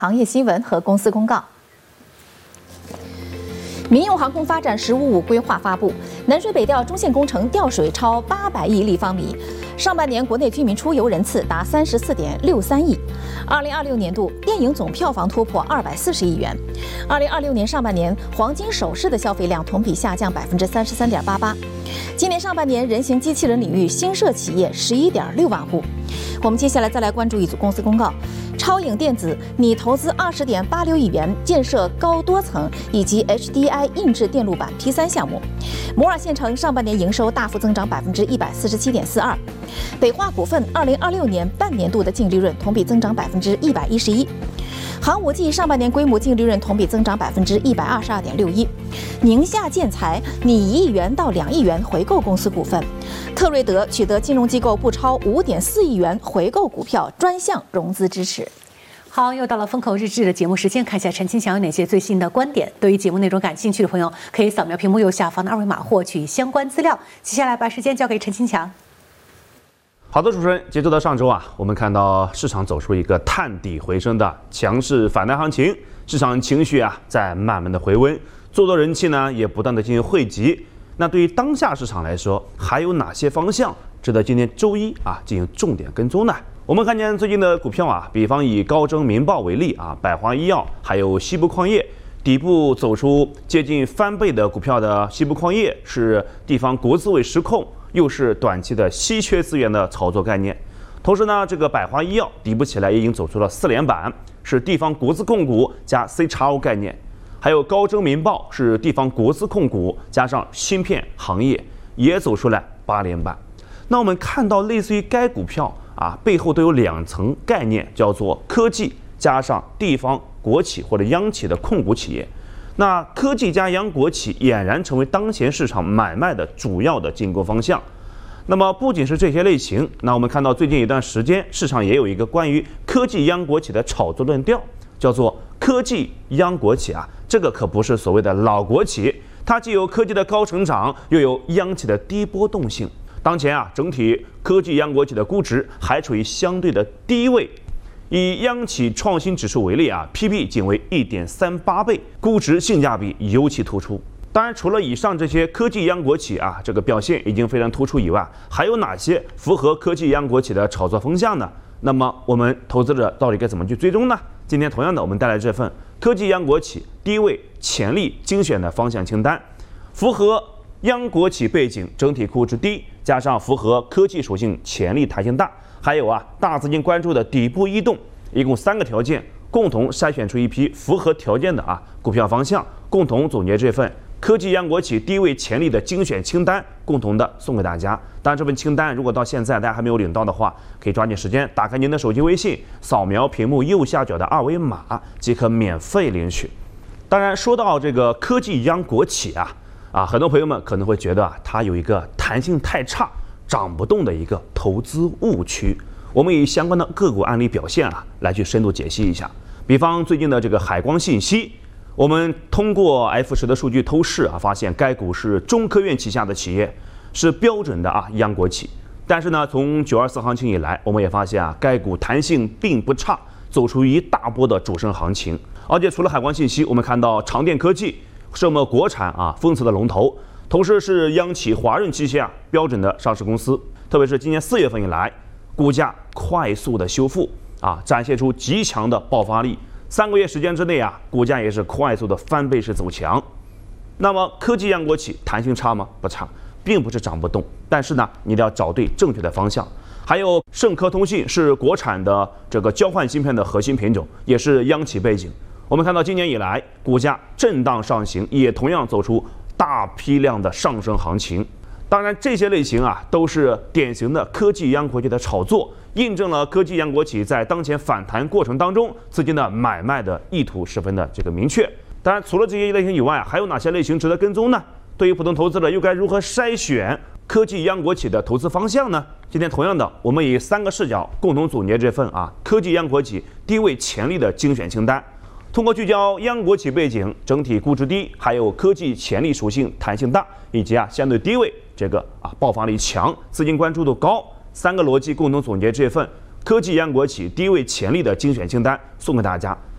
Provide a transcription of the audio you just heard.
行业新闻和公司公告。民用航空发展“十五五”规划发布，南水北调中线工程调水超800亿立方米。上半年国内居民出游人次达34.63亿。2026年度电影总票房突破240亿元。2026年上半年黄金首饰的消费量同比下降33.88%。今年上半年人形机器人领域新设企业11.6万户。我们接下来再来关注一组公司公告。超影电子拟投资20.86亿元建设高多层以及 HDI 硬质电路板 P3 项目。摩尔线程上半年营收大幅增长147.42%。北化股份2026年半年度的净利润同比增长111%。航武纪上半年规模净利润同比增长122.61%。宁夏建材拟1亿元到2亿元回购公司股份。特瑞德取得金融机构不超5.4亿元回购股票专项融资支持。 好，又到了风口日志的节目时间，看一下陈清祥有哪些最新的观点。对于节目内容感兴趣的朋友，可以扫描屏幕右下方的二维码获取相关资料。接下来把时间交给陈清祥。 好的，主持人，截止到上周啊，我们看到市场走出一个探底回升的强势反弹行情，市场情绪啊在慢慢的回温，做多人气呢也不断的进行汇集。那对于当下市场来说，还有哪些方向值得今天周一啊进行重点跟踪呢？我们看见最近的股票啊，比方以高铮民报为例啊，百华医药还有西部矿业，底部走出接近翻倍的股票的西部矿业是地方国资委失控，又是短期的稀缺资源的炒作概念。同时呢，这个百华医药底部起来已经走出了4连板，是地方国资控股加 CXO 概念。还有高铮民报是地方国资控股加上芯片行业，也走出来8连板。那我们看到类似于该股票啊，背后都有2层概念，叫做科技加上地方国企或者央企的控股企业。那科技加央国企俨然成为当前市场买卖的主要的进攻方向。那么不仅是这些类型，那我们看到最近一段时间，市场也有一个关于科技央国企的炒作论调，叫做科技央国企啊，这个可不是所谓的老国企，它既有科技的高成长，又有央企的低波动性。当前啊，整体科技央国企的估值还处于相对的低位。以央企创新指数为例啊 ，PB 仅为1.38倍，估值性价比尤其突出。当然，除了以上这些科技央国企啊，这个表现已经非常突出以外，还有哪些符合科技央国企的炒作风向呢？那么我们投资者到底该怎么去追踪呢？今天同样的，我们带来这份科技央国企低位潜力精选的方向清单，符合央国企背景，整体估值低，加上符合科技属性，潜力弹性大，还有啊大资金关注的底部异动，一共3个条件，共同筛选出一批符合条件的股票方向，共同总结这份科技央国企低位潜力的精选清单，共同的送给大家。当然，这份清单如果到现在大家还没有领到的话，可以抓紧时间打开您的手机微信，扫描屏幕右下角的2维码即可免费领取。当然，说到这个科技央国企很多朋友们可能会觉得它有一个弹性太差、涨不动的一个投资误区。我们以相关的个股案例表现来去深度解析一下。比方最近的这个海光信息，我们通过 F10的数据透视发现该股是中科院旗下的企业，是标准的央国企。但是呢，从924行情以来，我们也发现该股弹性并不差，走出一大波的主升行情。而且除了海光信息，我们看到长电科技是我们国产封测的龙头，同时是央企华润旗下标准的上市公司。特别是今年4月份以来，股价快速的修复展现出极强的爆发力。3个月时间之内股价也是快速的翻倍式走强。那么科技央国企弹性差吗？不差，并不是涨不动，但是呢，你一定要找对正确的方向。还有盛科通信是国产的这个交换芯片的核心品种，也是央企背景。我们看到今年以来股价震荡上行，也同样走出大批量的上升行情。当然，这些类型都是典型的科技央国企的炒作，印证了科技央国企在当前反弹过程当中资金的买卖的意图十分的这个明确。当然，除了这些类型以外，还有哪些类型值得跟踪呢？对于普通投资者又该如何筛选科技央国企的投资方向呢？今天同样的，我们以3个视角共同总结这份科技央国企低位潜力的精选清单。通过聚焦央国企背景、整体估值低，还有科技潜力属性弹性大，以及相对低位这个爆发力强、资金关注度高，3个逻辑共同总结这份科技央国企低位潜力的精选清单，送给大家。